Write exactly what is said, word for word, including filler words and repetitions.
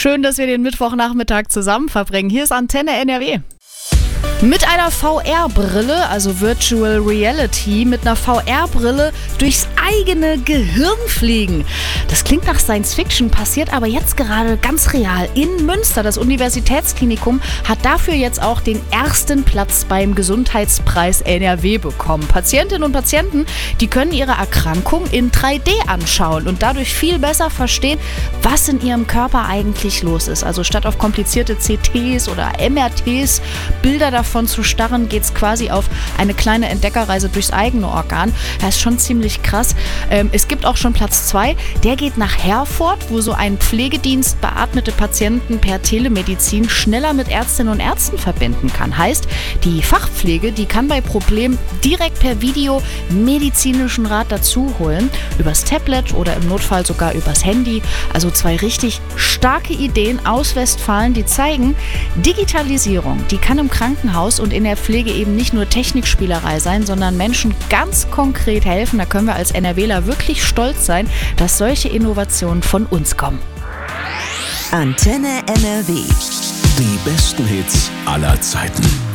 Schön, dass wir den Mittwochnachmittag zusammen verbringen. Hier ist Antenne N R W. Mit einer V R-Brille, also Virtual Reality, mit einer V R-Brille durchs eigene Gehirn fliegen. Das klingt nach Science Fiction, passiert aber jetzt gerade ganz real in Münster. Das Universitätsklinikum hat dafür jetzt auch den ersten Platz beim Gesundheitspreis N R W bekommen. Patientinnen und Patienten, die können ihre Erkrankung in drei D anschauen und dadurch viel besser verstehen, was in ihrem Körper eigentlich los ist. Also statt auf komplizierte C Ts oder M R Ts Bilder davon zu starren, geht es quasi auf eine kleine Entdeckerreise durchs eigene Organ. Das ist schon ziemlich krass. Ähm, es gibt auch schon Platz zwei. Der geht nach Herford, wo so ein Pflegedienst beatmete Patienten per Telemedizin schneller mit Ärztinnen und Ärzten verbinden kann. Heißt, die Fachpflege, die kann bei Problemen direkt per Video medizinischen Rat dazu holen. Übers Tablet oder im Notfall sogar übers Handy. Also zwei richtig starke Ideen aus Westfalen, die zeigen, Digitalisierung, die kann im Krankenhaus und in der Pflege eben nicht nur Technikspielerei sein, sondern Menschen ganz konkret helfen. Da können wir als NRWler wirklich stolz sein, dass solche Innovationen von uns kommen. Antenne N R W. Die besten Hits aller Zeiten.